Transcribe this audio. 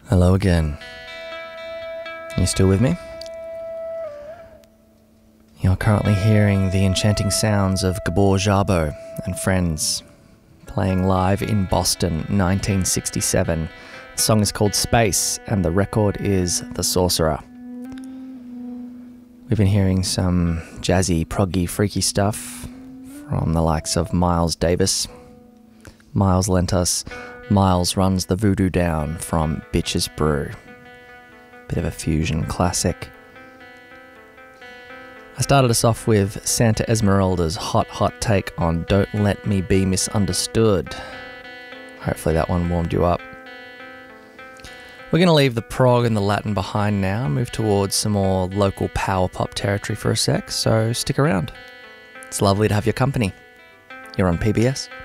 Hello again. You still with me? You're currently hearing the enchanting sounds of Gabor Szabo and Friends, playing live in Boston, 1967. The song is called Space, and the record is The Sorcerer. We've been hearing some jazzy, proggy, freaky stuff from the likes of Miles Davis. Miles lent us Miles Runs the Voodoo Down from Bitches Brew. Bit of a fusion classic. I started us off with Santa Esmeralda's hot take on Don't Let Me Be Misunderstood. Hopefully that one warmed you up. We're going to leave the prog and the Latin behind now, move towards some more local power pop territory for a sec, so stick around. It's lovely to have your company. You're on PBS.